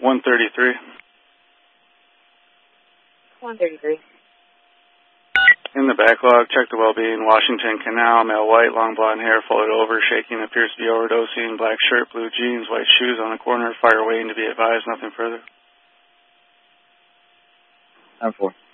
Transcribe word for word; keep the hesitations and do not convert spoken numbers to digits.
one thirty-three. one thirty-three. In the backlog, check the well-being. Washington Canal, male white, long blonde hair, folded over, shaking, appears to be overdosing, black shirt, blue jeans, white shoes on the corner, fire waiting to be advised, nothing further. ten four.